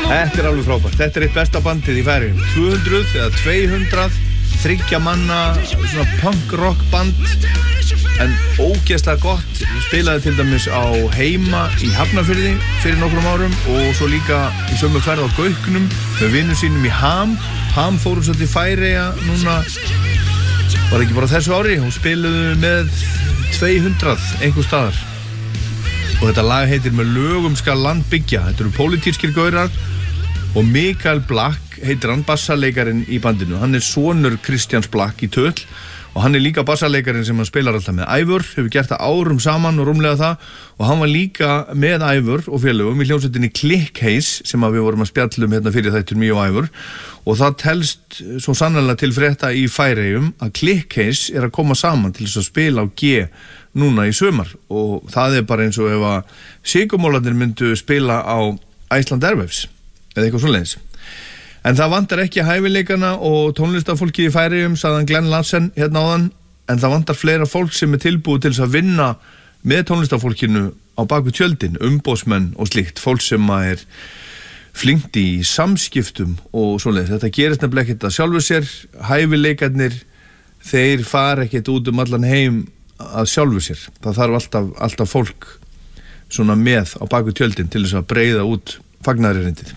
Þetta alveg frábært. Þetta eitt besta bandið í Færeyjum. 200 eða 200 þriggja manna svona punk rock band en ógeðslega gott. Spilaði til dæmis á Heima í Hafnarfirði fyrir nokkrum árum og svo líka í sömu ferð á Gauknum með vinnum sínum í Ham. Ham fórum svo til Færeyja núna var ekki bara þessu ári og spiluðu með 200 einhver staðar. Og þetta lag heitir Með lögum skal land byggja. Þetta eru pólitískir gaurar og Mikael Black heitir hann, bassaleikarin í bandinu. Hann sonur Kristjáns Black í Töll og hann líka bassaleikarin sem hann spilar alltaf með Ævör, hefur gert það árum saman og rúmlega það og hann var líka með Ævör og félögum í hljómsveitinni Clickcase sem við vorum að spjallum hérna fyrir þættir mjög og Ævör og það telst svo sannarlega til frétta í Færeyjum að Clickcase að koma saman til þess að spila á G núna í sumar og það bara eins og ef að Sigurmólarnir myndu spila á Iceland Airwaves eða eitthvað svoleiðis. En það vantar ekki hæfileikana og tónlistafólkið í Færeyjum, sagðan Glenn Larsen hérna áðan, en það vantar fleira fólk sem tilbúið til þess að vinna með tónlistafólkinu á bakvið tjöldin, umboðsmenn og slíkt, fólk sem flinkt í samskiptum og svoleiðis. Þetta gerist nefnilega ekkert að sjálfu sér, hæfileikarnir, þeir fara ekkert út allan heim að sjálfu sér. Það þarf alltaf fólk svona með á bakvið tjöldin til þess að breiða út fagnaðarerindið.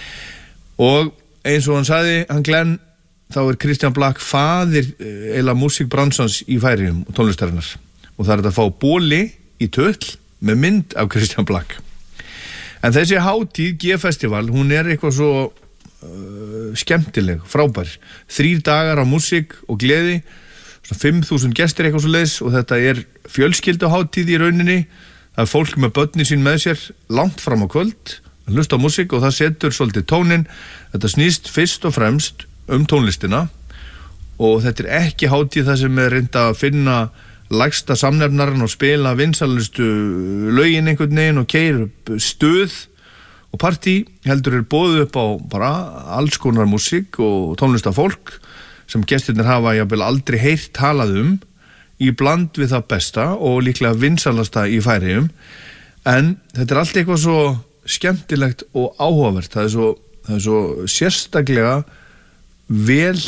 Og eins og hann sagði, hann Glenn, þá Kristján Black faðir eila músíkbransans í Færeyjum og tónlistarinnar. Og það þetta að fá bóli í Töll með mynd af Kristján Black. En þessi hátíð, G-festival, hún eitthvað svo skemmtileg, frábær. 3 dagar af músík og gleði, 5.000 gestir eitthvað svo leiðis og þetta fjölskylduhátíð í rauninni. Það fólk með börnin sín með sér langt fram á kvöld, að hlusta á músík og það setur svolítið tónin. Þetta snýst fyrst og fremst tónlistina og þetta ekki hátíð það sem reynda að finna lægsta samnefnaran og spila vinsælustu lögin einhvern veginn og keyra upp stuð og partí, heldur boðið upp á bara alls konar músík og tónlistafólk sem gestirnir hafa jafnvel aldrei heyrt talað í bland við það besta og líklega vinsælasta í Færeyjum. En þetta allt eitthvað svo skemmtilegt og áhugavert. Það er svo sérstaklega vel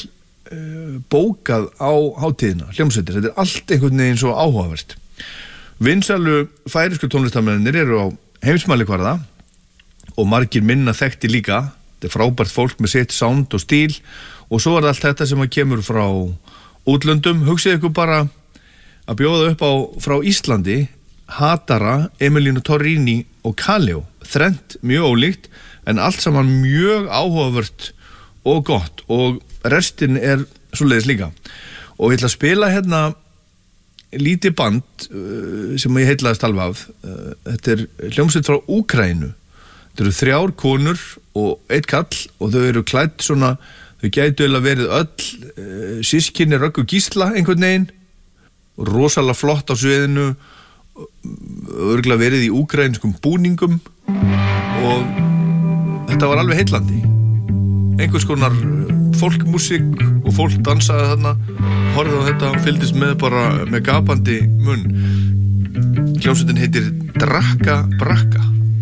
bókað á hátíðina, hljómsveitir. Þetta allt einhvern veginn svo áhugavert. Vinsælu færeysku tónlistarmennir eru á heimsmælikvarða og margir minna þekkti líka. Þetta frábært fólk með sitt sound og stíl og svo allt þetta sem kemur frá útlöndum. Hugsið ykkur bara að bjóða upp á frá Íslandi Hatara, Emilino Torrini og Kaleo. Þrennt mjög ólíkt en allt saman mjög áhugavert og gott og restin svoleiðis líka. Og ég ætla að spila hérna lítið band sem ég heitlaðist alveg af. Þetta hljómsveit frá Úkraínu. Þetta eru 3 konur og 1 kall og þau eru klædd svona, þau gætu verið öll systkini Röggu Gísla einhvern veginn og rosalega flott á sviðinu, örugglega verið í úkraínskum búningum og þetta var alveg heillandi. Einhvers konar folkmúsík og fólk dansaði þarna, horfði á þetta og fylgdist með bara með gapandi munn. Hljómsveitin heitir Drakka Brakka.